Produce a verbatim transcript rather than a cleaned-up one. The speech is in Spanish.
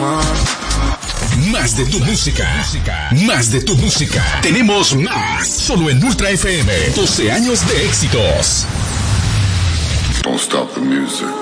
Más de tu música. Más de tu música. Tenemos más. Solo en Ultra F M. doce años de éxitos. Don't stop the music.